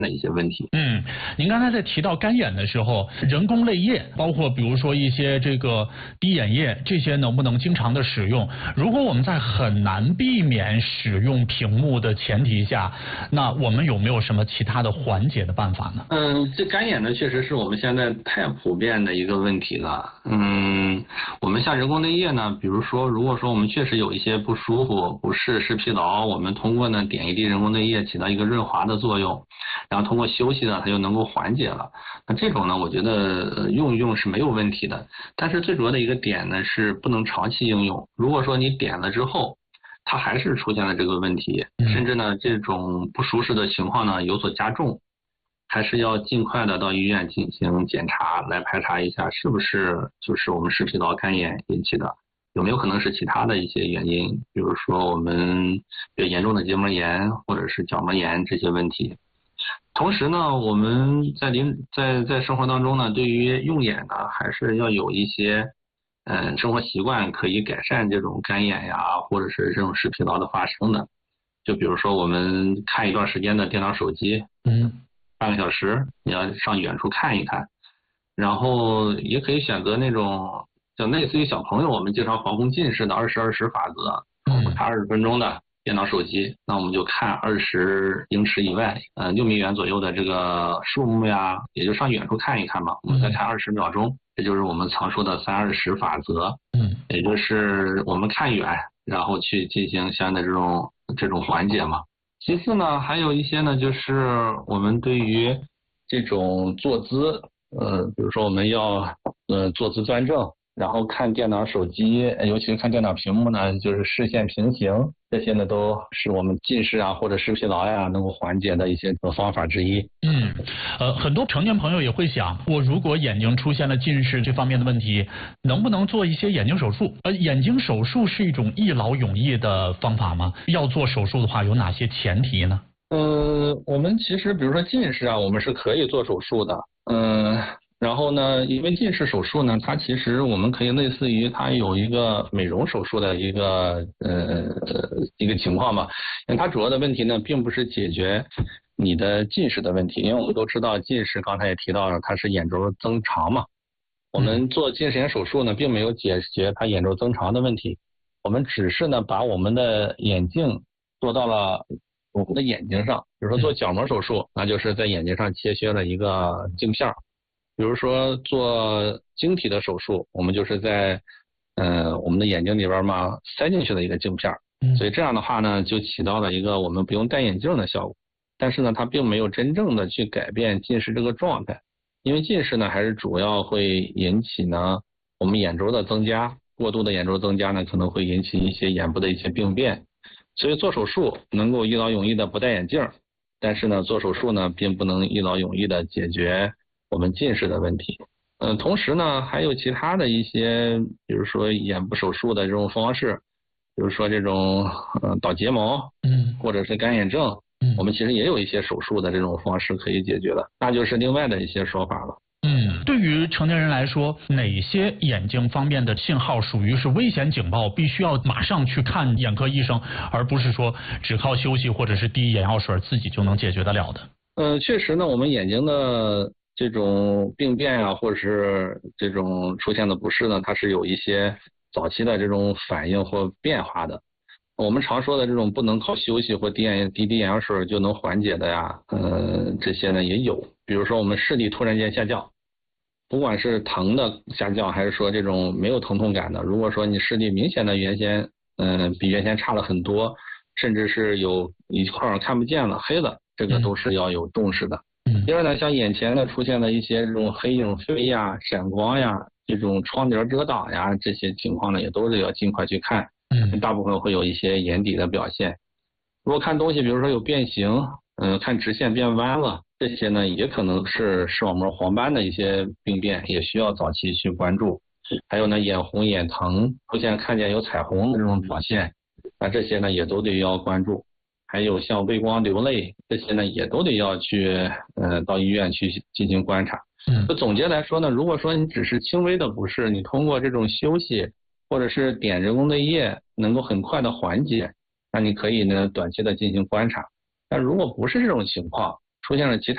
的一些问题。 您刚才在提到干眼的时候，人工泪液，包括比如说一些这个滴眼液，这些能不能经常的使用？如果我们在很难避免使用屏幕的前提下，那我们有没有什么其他的缓解的办法呢？ 这干眼呢，确实是我们现在太普遍的一个问题了。我们像人工泪液呢，比如说，如果说我们确实有一些不舒服、不适、是疲劳，我们通过呢点一滴人工泪液起到一个润滑的作用，然后通过休息呢，它就能够缓解了。那这种呢，我觉得用一用是没有问题的。但是最主要的一个点呢，是不能长期应用。如果说你点了之后，它还是出现了这个问题，甚至呢这种不舒适的情况呢有所加重，还是要尽快的到医院进行检查，来排查一下是不是就是我们视疲劳干眼引起的，有没有可能是其他的一些原因，比如说我们比较严重的结膜炎或者是角膜炎这些问题。同时呢，我们在生活当中呢，对于用眼呢，还是要有一些生活习惯可以改善这种干眼呀，或者是这种视疲劳的发生的。就比如说我们看一段时间的电脑、手机，半个小时，你要上远处看一看，然后也可以选择那种就类似于小朋友我们经常防控近视的20-20法则，我们看20分钟的电脑、手机，那我们就看20英尺以外，6米远左右的这个树木呀，也就上远处看一看嘛，我们再看20秒钟，这就是我们常说的3-20法则。也就是我们看远，然后去进行相应的这种缓解嘛。其次呢，还有一些呢，就是我们对于这种坐姿，比如说我们要坐姿端正，然后看电脑、手机，尤其是看电脑屏幕呢，就是视线平行，这些呢都是我们近视啊或者视疲劳呀能够缓解的一些方法之一。 很多成年朋友也会想，我如果眼睛出现了近视这方面的问题，能不能做一些眼睛手术？眼睛手术是一种一劳永逸的方法吗？要做手术的话，有哪些前提呢？ 我们其实比如说近视啊，我们是可以做手术的。然后呢，因为近视手术呢，它其实我们可以类似于它有一个美容手术的一个情况吧。因为它主要的问题呢，并不是解决你的近视的问题，因为我们都知道近视刚才也提到了，它是眼轴增长嘛。我们做近视眼手术呢，并没有解决它眼轴增长的问题，我们只是呢把我们的眼镜做到了我们的眼睛上。比如说做角膜手术，那就是在眼睛上切削了一个镜片。比如说做晶体的手术，我们就是在我们的眼睛里边嘛塞进去的一个镜片。所以这样的话呢，就起到了一个我们不用戴眼镜的效果。但是呢，它并没有真正的去改变近视这个状态，因为近视呢还是主要会引起呢我们眼轴的增加，过度的眼轴增加呢可能会引起一些眼部的一些病变。所以做手术能够一劳永逸的不戴眼镜，但是呢做手术呢并不能一劳永逸的解决我们近视的问题。同时呢还有其他的一些，比如说眼部手术的这种方式，比如说这种倒睫毛，或者是干眼症，我们其实也有一些手术的这种方式可以解决的，那就是另外的一些说法了。 对于成年人来说，哪些眼睛方面的信号属于是危险警报，必须要马上去看眼科医生，而不是说只靠休息或者是滴眼药水自己就能解决得了的？ 确实呢，我们眼睛的这种病变啊，或者是这种出现的不适呢，它是有一些早期的这种反应或变化的。我们常说的这种不能靠休息或滴眼药水就能缓解的呀，这些呢也有。比如说我们视力突然间下降，不管是疼的下降，还是说这种没有疼痛感的，如果说你视力明显的比原先差了很多，甚至是有一块看不见了黑了，这个都是要有重视的。第二呢，像眼前呢出现的一些这种黑影飞呀、闪光呀、这种窗帘遮挡呀，这些情况呢也都是要尽快去看。大部分会有一些眼底的表现。如果看东西比如说有变形，看直线变弯了，这些呢也可能是视网膜黄斑的一些病变，也需要早期去关注。还有呢，眼红眼疼，出现看见有彩虹的这种表现，那这些呢也都得要关注。还有像畏光流泪，这些呢也都得要去到医院去进行观察。总结来说呢，如果说你只是轻微的不适，你通过这种休息或者是点人工泪液能够很快的缓解，那你可以呢短期的进行观察。但如果不是这种情况，出现了其他